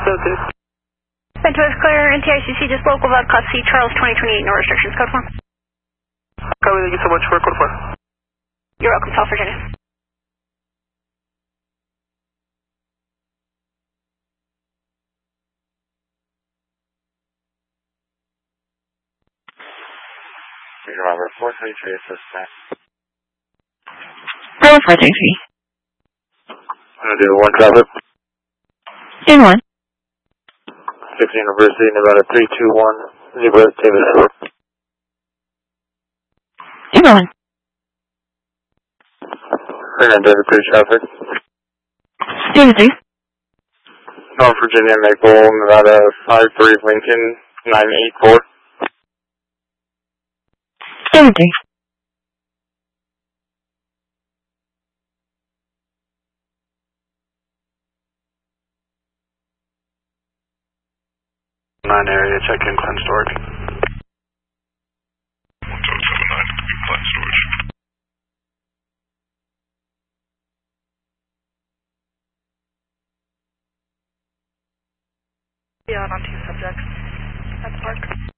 Bento is clear, NTICC, just local about Class C, Charles 2028, no restrictions, code 4. Copy, thank you so much for code 4. You're welcome, South Virginia. Remember, 433 assistant. 433. I'm going to do 1 traffic. In 1. 6 University, Nevada 321, Zebra, Davis 4. In 1. And then David 3 traffic. David 3. North Virginia, Maple, Nevada 53, Lincoln 984. David 3. Area, check in Clinton storage. 1779, Clinton storage. Yeah, on 2 subjects at the park.